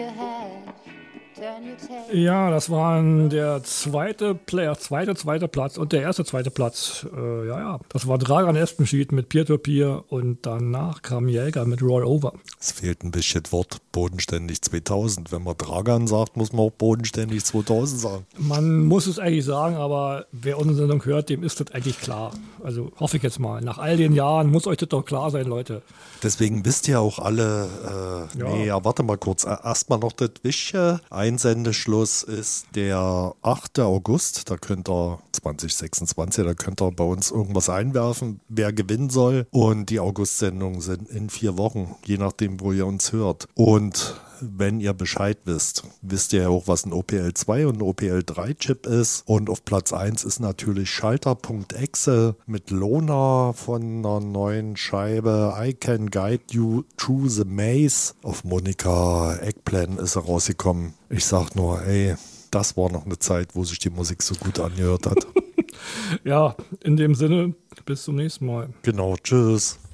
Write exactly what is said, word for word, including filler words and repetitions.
Ja, das waren der zweite Player, zweite, zweite Platz und der erste zweite Platz. Äh, ja, ja, das war Dragan Espenschied mit Peer-to-Peer und danach kam Jäger mit Roll Over. Es fehlt ein bisschen Wort bodenständig zweitausend. Wenn man Dragan sagt, muss man auch bodenständig zweitausend sagen. Man muss es eigentlich sagen, aber wer unsere Sendung hört, dem ist das eigentlich klar. Also hoffe ich jetzt mal. Nach all den Jahren muss euch das doch klar sein, Leute. Deswegen wisst ihr auch alle, äh, Ja. nee, ja, warte mal kurz. Erstmal noch das Wichtige. Einsendeschluss ist der achte August. Da könnt ihr zwanzig sechsundzwanzig, da könnt ihr bei uns irgendwas einwerfen, wer gewinnen soll. Und die August-Sendungen sind in vier Wochen, je nachdem, wo ihr uns hört. Und wenn ihr Bescheid wisst, wisst ihr ja auch, was ein O P L zwei und ein O P L drei Chip ist. Und auf Platz eins ist natürlich Schalter.exe mit Lona von einer neuen Scheibe I Can Guide You Through the Maze. Auf Monika Eggplan ist er rausgekommen. Ich sag nur, ey, das war noch eine Zeit, wo sich die Musik so gut angehört hat. Ja, in dem Sinne, bis zum nächsten Mal. Genau, tschüss.